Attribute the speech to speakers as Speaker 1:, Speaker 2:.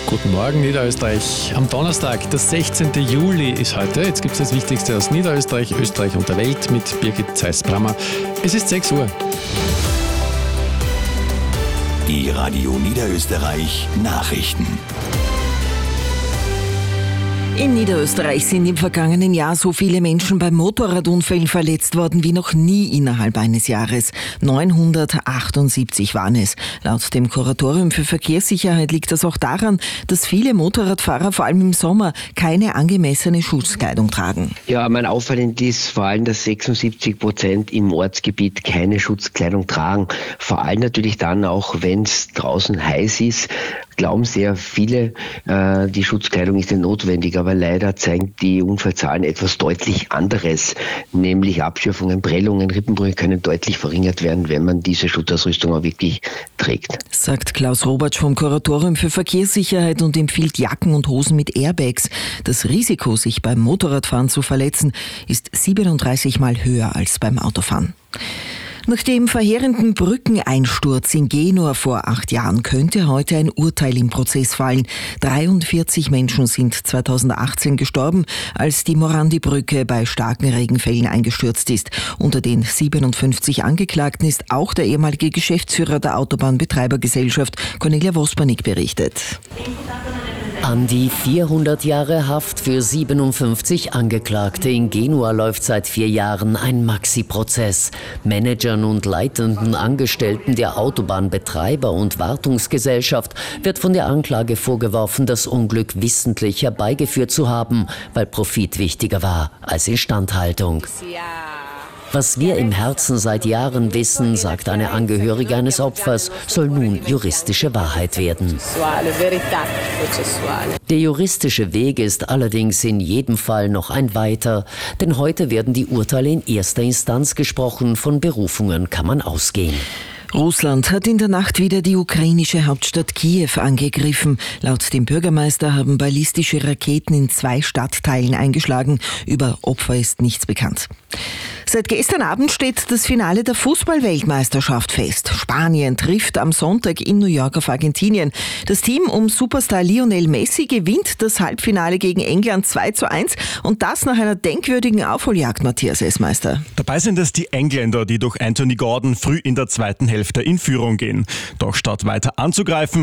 Speaker 1: Guten Morgen, Niederösterreich. Am Donnerstag, der 16. Juli ist heute. Jetzt gibt es das Wichtigste aus Niederösterreich, Österreich und der Welt mit Birgit Zeiss-Brammer. Es ist 6 Uhr.
Speaker 2: Die Radio Niederösterreich Nachrichten.
Speaker 3: In Niederösterreich sind im vergangenen Jahr so viele Menschen bei Motorradunfällen verletzt worden wie noch nie innerhalb eines Jahres. 978 waren es. Laut dem Kuratorium für Verkehrssicherheit liegt das auch daran, dass viele Motorradfahrer vor allem im Sommer keine angemessene Schutzkleidung tragen.
Speaker 4: Ja, auffallend ist vor allem, dass 76% im Ortsgebiet keine Schutzkleidung tragen. Vor allem natürlich dann auch, wenn es draußen heiß ist, glauben sehr viele, die Schutzkleidung ist nicht notwendig, aber leider zeigen die Unfallzahlen etwas deutlich anderes, nämlich Abschürfungen, Prellungen, Rippenbrüche können deutlich verringert werden, wenn man diese Schutzausrüstung auch wirklich trägt. Sagt
Speaker 3: Klaus Robertsch vom Kuratorium für Verkehrssicherheit und empfiehlt Jacken und Hosen mit Airbags. Das Risiko, sich beim Motorradfahren zu verletzen, ist 37 Mal höher als beim Autofahren. Nach dem verheerenden Brückeneinsturz in Genua vor 8 Jahren könnte heute ein Urteil im Prozess fallen. 43 Menschen sind 2018 gestorben, als die Morandi-Brücke bei starken Regenfällen eingestürzt ist. Unter den 57 Angeklagten ist auch der ehemalige Geschäftsführer der Autobahnbetreibergesellschaft, Cornelia Wospernik, berichtet.
Speaker 5: An die 400 Jahre Haft für 57 Angeklagte in Genua läuft seit 4 Jahren ein Maxi-Prozess. Managern und leitenden Angestellten der Autobahnbetreiber und Wartungsgesellschaft wird von der Anklage vorgeworfen, das Unglück wissentlich herbeigeführt zu haben, weil Profit wichtiger war als Instandhaltung. Was wir im Herzen seit Jahren wissen, sagt eine Angehörige eines Opfers, soll nun juristische Wahrheit werden. Der juristische Weg ist allerdings in jedem Fall noch ein weiter, denn heute werden die Urteile in erster Instanz gesprochen, von Berufungen kann man ausgehen.
Speaker 3: Russland hat in der Nacht wieder die ukrainische Hauptstadt Kiew angegriffen. Laut dem Bürgermeister haben ballistische Raketen in 2 Stadtteilen eingeschlagen. Über Opfer ist nichts bekannt. Seit gestern Abend steht das Finale der Fußball-Weltmeisterschaft fest. Spanien trifft am Sonntag in New York auf Argentinien. Das Team um Superstar Lionel Messi gewinnt das Halbfinale gegen England 2:1 und das nach einer denkwürdigen Aufholjagd, Matthias Essmeister.
Speaker 6: Dabei sind es die Engländer, die durch Anthony Gordon früh in der zweiten Hälfte in Führung gehen. Doch statt weiter anzugreifen,